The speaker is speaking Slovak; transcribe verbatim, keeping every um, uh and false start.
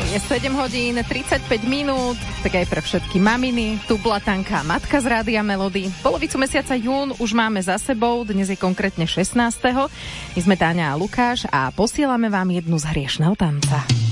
Je sedem hodín tridsaťpäť minút, tak aj pre všetky maminy. Tu Blatanka, matka z Rádia Melody. Polovicu mesiaca jún už máme za sebou, dnes je konkrétne šestnásteho My sme Táňa a Lukáš a posielame vám jednu z hriešného tanca.